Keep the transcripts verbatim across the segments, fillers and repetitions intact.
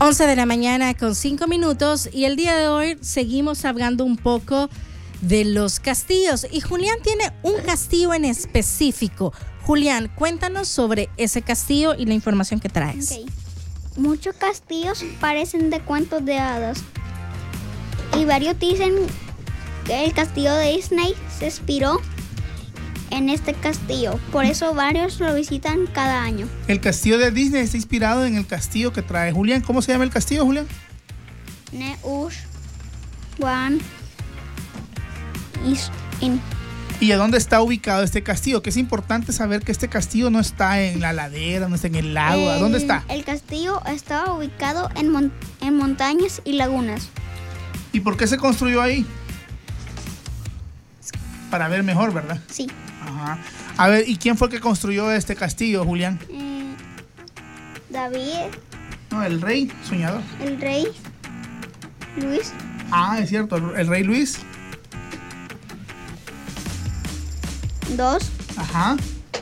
once de la mañana con cinco minutos y el día de hoy seguimos hablando un poco de los castillos y Julián tiene un castillo en específico. Julián, cuéntanos sobre ese castillo y la información que traes. Okay. Muchos castillos parecen de cuentos de hadas y varios dicen que el castillo de Disney se inspiró en este castillo, por eso varios lo visitan cada año. El castillo de Disney está inspirado en el castillo que trae Julián. ¿Cómo se llama el castillo, Julián? Neusch Wan is in. ¿Y a dónde está ubicado este castillo? Que es importante saber que este castillo no está en la ladera, no está en el lago. ¿A dónde está? El castillo estaba ubicado en, mon en montañas y lagunas. ¿Y por qué se construyó ahí? Para ver mejor, ¿verdad? Sí. Ajá. A ver, ¿y quién fue el que construyó este castillo, Julián? Eh, David. No, el rey soñador. El rey Luis. Ah, es cierto, el, el rey Luis. Dos. Ajá.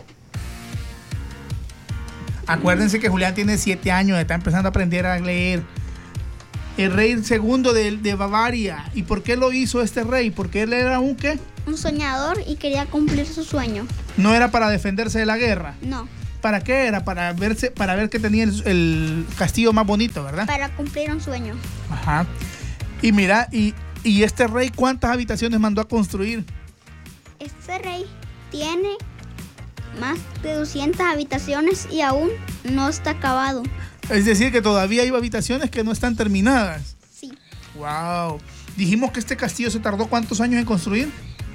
Acuérdense que Julián tiene siete años, está empezando a aprender a leer. El rey segundo de, de Bavaria. ¿Y por qué lo hizo este rey? Porque él era un ¿qué? Un soñador y quería cumplir su sueño. No era para defenderse de la guerra. No. ¿Para qué era? Para verse, para ver que tenía el, el castillo más bonito, ¿verdad? Para cumplir un sueño. Ajá. Y mira, y, y este rey, ¿cuántas habitaciones mandó a construir? Este rey tiene más de doscientas habitaciones y aún no está acabado. Es decir, que todavía hay habitaciones que no están terminadas. Sí. Wow. Dijimos que este castillo se tardó ¿cuántos años en construir?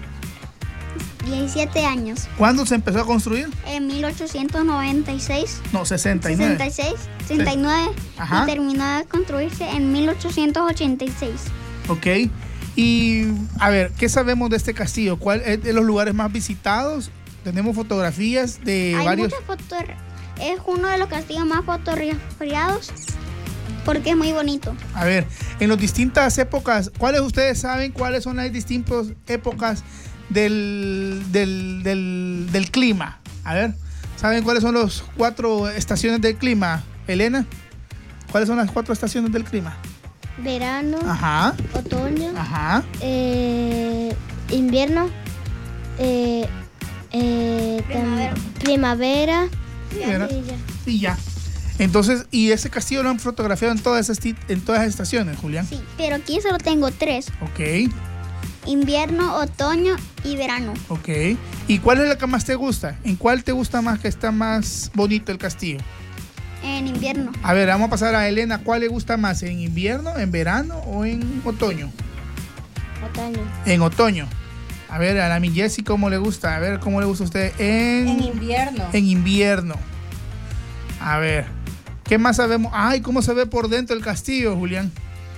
diecisiete años. ¿Cuándo se empezó a construir? En mil ochocientos noventa y seis. No, sesenta y nueve. sesenta y seis, sesenta y nueve. Ajá. Y terminó de construirse en mil ochocientos ochenta y seis. Ok. Y a ver, ¿qué sabemos de este castillo? ¿Cuál es de los lugares más visitados? Tenemos fotografías de Hay varios. muchas fotos. Es uno de los castillos más fotografiados porque es muy bonito. A ver, en las distintas épocas, ¿cuáles ustedes saben cuáles son las distintas épocas del, del, del, del clima? A ver, ¿saben cuáles son las cuatro estaciones del clima, Elena? ¿Cuáles son las cuatro estaciones del clima? Verano, Ajá. otoño, Ajá. eh, invierno, eh, eh, Primavera. primavera Primavera. y ya. Y ya. Entonces, ¿y ese castillo lo han fotografiado en todas esas, en todas las estaciones, Julián? Sí, pero aquí solo tengo tres. Ok, Invierno, otoño y verano. ok. ¿Y cuál es la que más te gusta? ¿En cuál te gusta más, que está más bonito el castillo? En invierno. A ver, vamos a pasar a Elena. ¿Cuál le gusta más? ¿En invierno, en verano o en otoño? Otoño. En otoño. A ver, a la mi Jessie, ¿cómo le gusta? A ver, ¿cómo le gusta a usted? En, En invierno. en invierno. A ver, ¿qué más sabemos? Ay, ¿cómo se ve por dentro el castillo, Julián?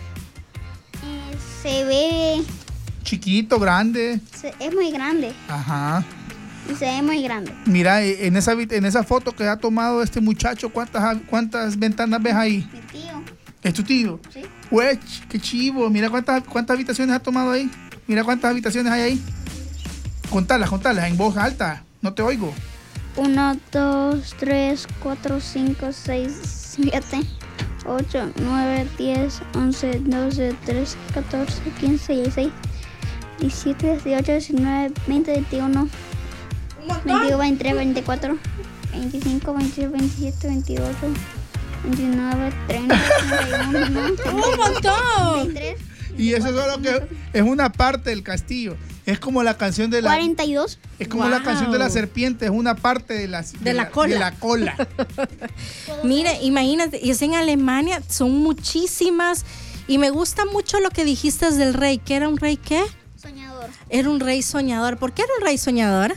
Eh, se ve, Chiquito, grande. se- es muy grande Ajá. y se ve muy grande. Mira, en esa, vi- en esa foto que ha tomado este muchacho, ¿cuántas, cuántas ventanas ves ahí? Mi tío. ¿Es tu tío? Sí. Ué, qué chivo. Mira cuántas, cuántas habitaciones ha tomado ahí. Mira cuántas habitaciones hay ahí. Contalas, contalas en voz alta. No te oigo. uno, dos, tres, cuatro, cinco, seis, siete, ocho, nueve, diez, once, doce, trece, catorce, quince, dieciséis, diecisiete, dieciocho, diecinueve, veinte, veintiuno, veintidós, veintitrés, veinticuatro, veinticinco, veintiséis, veintisiete, veintiocho, veintinueve, treinta, treinta y uno, ¡Un montón! veintitrés, Y eso es solo que es una parte del castillo. Es como la canción de la... cuarenta y dos. Es como la Wow. canción de la serpiente. Es una parte de, las, De la cola. De la cola. Mire, imagínate, y es en Alemania, son muchísimas. Y me gusta mucho lo que dijiste del rey. ¿Que era un rey qué? Soñador. Era un rey soñador. ¿Por qué era un rey soñador?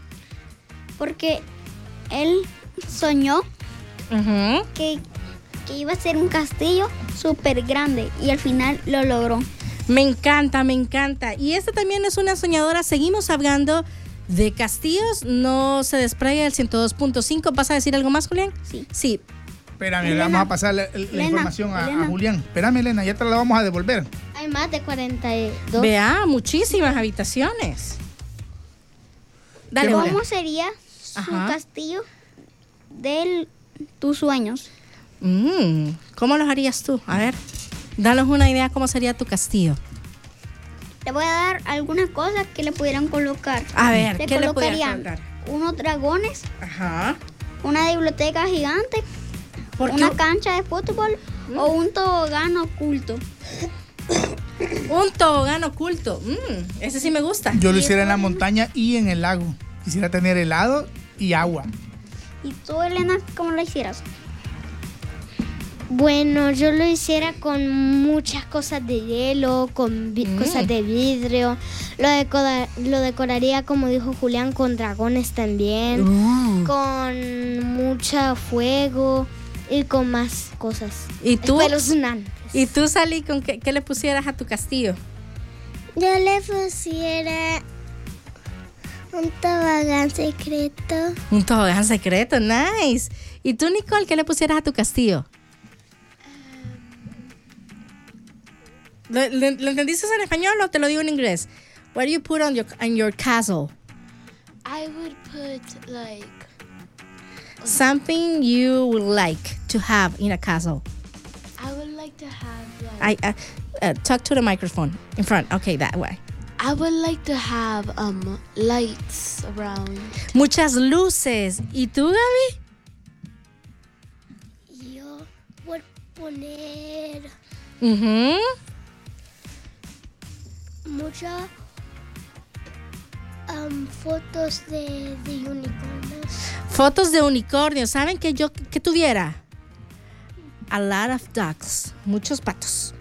Porque él soñó Ujú. que, que iba a ser un castillo súper grande y al final lo logró. Me encanta, me encanta. Y esta también es una soñadora. Seguimos hablando de castillos. No se despegue el ciento dos punto cinco. ¿Vas a decir algo más, Julián? Sí. Sí. Espérame, le Elena, vamos a pasar la, la Elena, información a, a Elena. Julián. Espérame, Elena, ya te la vamos a devolver. Hay más de cuarenta y dos. Vea, muchísimas habitaciones. Dale, ¿Qué Julián. ¿Cómo sería su Ajá. castillo de tus sueños? Mm, ¿Cómo los harías tú? A ver, danos una idea cómo sería tu castillo. Le voy a dar algunas cosas que le pudieran colocar. A ver, le ¿qué le pudieras colocarían colocar? unos dragones, Ajá. una biblioteca gigante, ¿Por una qué? cancha de fútbol Mm. o un tobogán oculto. Un tobogán oculto. Mm, ese sí me gusta. Yo lo hiciera en la montaña y en el lago. Quisiera tener helado y agua. ¿Y tú, Elena, cómo lo hicieras? Bueno, yo lo hiciera con muchas cosas de hielo, con vi- Mm. cosas de vidrio. Lo, decora- lo decoraría, como dijo Julián, con dragones también, Uh. con mucho fuego y con más cosas. ¿Y tú? Espeluznantes. ¿Y tú, Sally, con qué, qué le pusieras a tu castillo? Yo le pusiera un tobogán secreto. Un tobogán secreto, nice. ¿Y tú, Nicole, qué le pusieras a tu castillo? ¿Lo, lo- lo entendiste en español o te lo digo en inglés? What do you put on your, on your castle? I would put like Something you would like to have in a castle. I would like to have like I, uh, uh, talk to the microphone in front. Okay, that way. I would like to have um lights around. Muchas luces. ¿Y tú, Gaby? Yo voy a poner Ujú. muchas um, fotos de, de unicornios. Fotos de unicornios. ¿Saben que yo que tuviera? A lot of ducks. Muchos patos.